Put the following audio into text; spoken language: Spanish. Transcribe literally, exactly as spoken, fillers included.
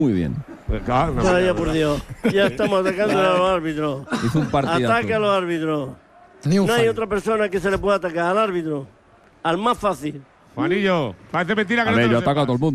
Muy bien. Pues claro, no, Vaya no, por no. Dios. Ya estamos atacando a los árbitros. Hizo un partidazo. Ataque a los árbitros. Ni un No hay fallo. otra persona que se le pueda atacar al árbitro. Al más fácil. Juanillo, parece mentira que A no ver, te yo lo ataco a sepas. todo el mundo.